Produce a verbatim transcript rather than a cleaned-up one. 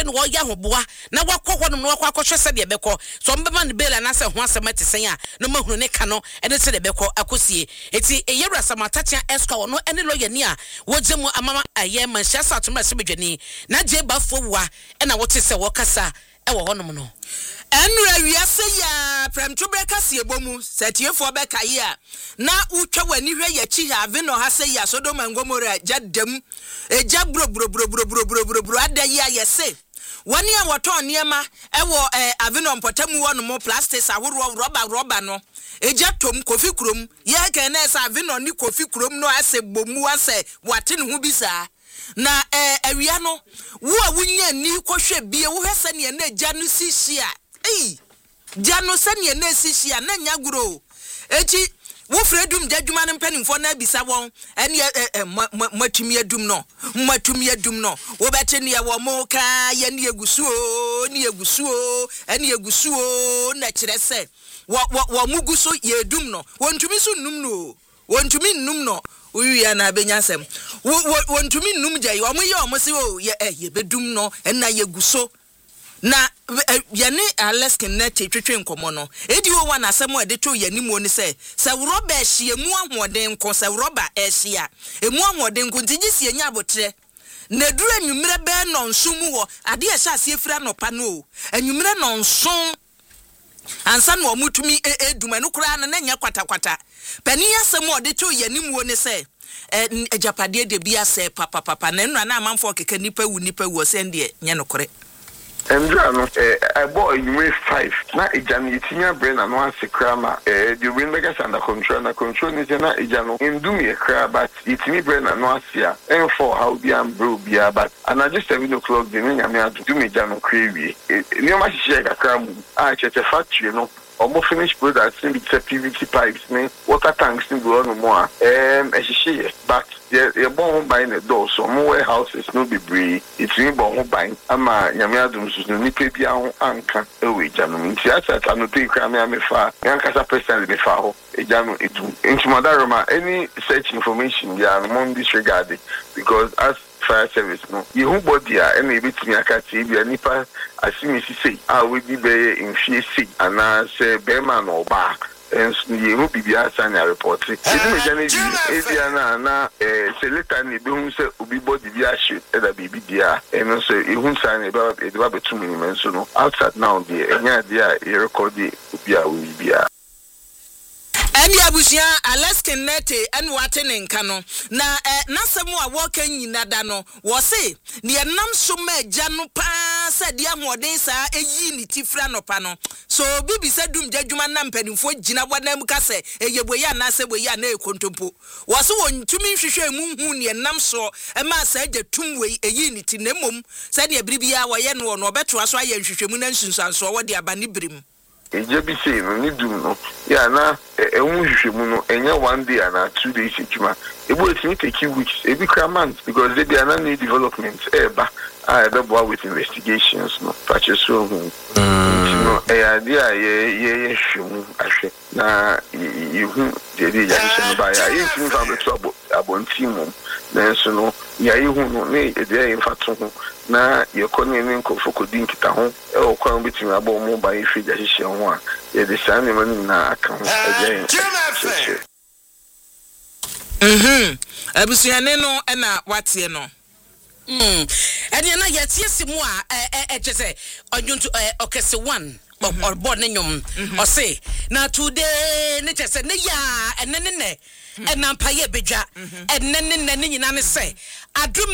no wo ya hoboa na wakọ honom no wakọ akọhwe se de beko so mbema ne bela na se ho asema tesen a no mahunu ne ka no ene se de beko akosie eti eyewra samatatia eska wo no ene lo yani a wojemu amama aye manhia sa to mase bedwani na je bafo wa ena wote se wo kasa e wo honom no enura wiase ya premto breka se ebomu setiefo be kai a na utwa wani hwe ya chi have no ha se ya Sodoma ngomora jadam eja bro bro bro bro bro bro bro bro adayi ayese wani a woton niema ewo eh avino mpotamu wono mo plastics ahoro rubber rubber no eja tom kofi krom ye kan na sa avino ni kofi krom no ase bomu ase wate ne hu bisa na eh awia no wo a wunya ni kohwe bie wo hese ne na eja no sihia ei jano sane na sihia na nyaguro eti wo fredum jadwuma ne mpanimfo na bisa won ene matumi adum no matumi adum no wo bete ne wo mo ka ye ne egusuo ne egusuo ene egusuo na kire se wo wo muguso ye dum no wontumi so num no wontumi num no uya na benyasem wontumi num je wo mo ye wo mo se o ye ye bedum no ena ye guso na yene aleskin net twetwe nkomo no edi wo wana asem ade to yani mu oni se se roba ehie mu ahoden nko se roba ehia emu ahoden nko ntigi sie nya abotre na duru anwumre be no nso mu wo ade ehia ase efira no pa no anwumre no nso ansa no omutumi eduma no kura na nya kwata kwata pani asem ade to yani mu oni se ejapade de bia se papa papa na nra na amanfo keke nipa wu nipa wu sende nya no kore Endrano, I bought a U S five. Now, a Janitia brain and one secrama. The windbaggers under control, and control is not a jano. In do me a crab, but it's me brain and one sia. And for how be and brew beer, but and I just have no clock the ring. I mean, to do me jano cravey. You must shake a crab. I check a factory, you know. Or more finished products, maybe it's a P V C pipes, water tanks, and go on more. Um, as she but you're born buying a door, so more warehouses, no be brave. It's me born buying. I'm a Yamiadums, no Nipia, Anka, away, Janum. Theatre, I don't think I'm a far. Yankasa personally be far. A Janu, it into Madarama, any search information, they are among disregarded because as fire service no you who body and maybe to me akati bi anipa asimi sisi a we di be in fie si ana se be man oba and you who be asanya report it me jane bi e dia na na eh select ni be hu se obi body bi ahye e da bibi dia and so e hu san e ba e ba betu minimum so no outside now the enya dia e record the obi a we bia Eni abusia Alaskan nete en watene nka no na eh nasemu a woka nyina da no wo se ne enam so ma gya no pa se de ahoden sa eyi ni tifra no pa no so bibi se dum djadwuma na mpanimfo gina wadam ka se eyeboya na se boya na ekontompo wo se wontumi hwehwe mu hu ne enam so e ma sa gya tumwe eyi ni ti nemom se de biribia wo ye no no obeto aso aye hwehwemu na nsunsanso wo de abane birim Eje bi say no need do no ya na ehun hwehwemu no enya one day and two days ejuma ebo etimi take weeks e bi months because they are not need development eba I don't bother with investigations no patches so no e idea ye ye hwehwemu ahwe na you dey dey ya ba ya yin timi fa beto abo abontimum na so no ya yi hu no ne e dey infato ho na yekoni ne nkofo kodin kita ho e o kwan bitimi abo mo ba ifi ja hihye ho a ye de san ne mani na aka ho again mhm abusuane no e na watie no mm ene na yetie simu a e jese onjuntu okese one or born nyom o say na today ne jese ne ya ene ne ne ena mpaye bedwa ene ne ne nyina ne se adum